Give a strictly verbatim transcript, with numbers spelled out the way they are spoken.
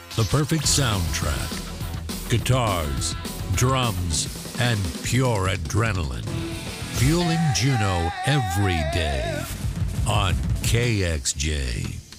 the perfect soundtrack, guitars, drums, and pure adrenaline. Fueling Juneau every day on K X J.